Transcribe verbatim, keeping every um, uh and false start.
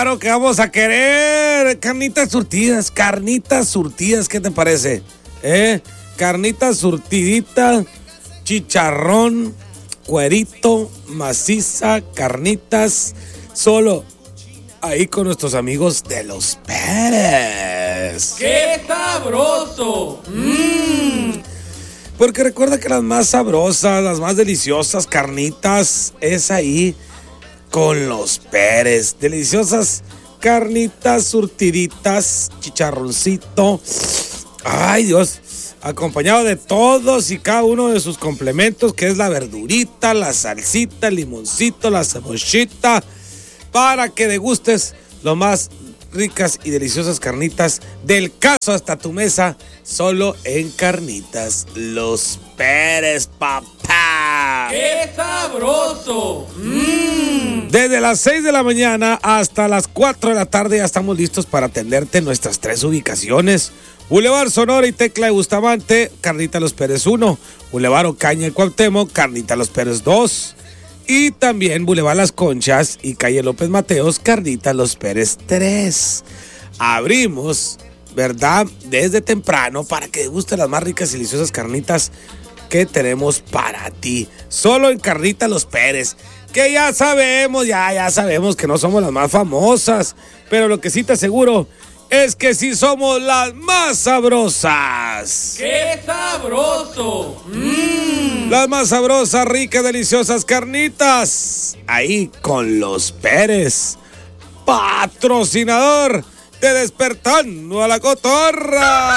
Claro que vamos a querer carnitas surtidas, carnitas surtidas, ¿qué te parece? ¿Eh? Carnitas surtidita, chicharrón, cuerito, maciza, carnitas, solo ahí con nuestros amigos de Los Pérez. ¡Qué sabroso! ¡Mmm! Porque recuerda que las más sabrosas, las más deliciosas carnitas es ahí con Los Pérez. Deliciosas carnitas surtiditas, chicharroncito. Ay, Dios. Acompañado de todos y cada uno de sus complementos, que es la verdurita, la salsita, el limoncito, la cebollita, para que degustes lo más ricas y deliciosas carnitas del caso hasta tu mesa, solo en Carnitas Los Pérez, papá. ¡Qué sabroso! ¡Mmm! Desde las seis de la mañana hasta las cuatro de la tarde ya estamos listos para atenderte en nuestras tres ubicaciones. Boulevard Sonora y Tecla de Bustamante, Carnitas Los Pérez uno. Boulevard Ocaña y Cuauhtémoc, Carnitas Los Pérez dos. Y también Boulevard Las Conchas y Calle López Mateos, Carnitas Los Pérez tres. Abrimos, ¿verdad?, desde temprano para que degustes las más ricas y deliciosas carnitas que tenemos para ti. Solo en Carnitas Los Pérez. Que ya sabemos, ya, ya sabemos que no somos las más famosas. Pero lo que sí te aseguro es que sí somos las más sabrosas. ¡Qué sabroso! ¡Mmm! Las más sabrosas, ricas, deliciosas carnitas. Ahí con Los Pérez. Patrocinador de Despertando a la Cotorra.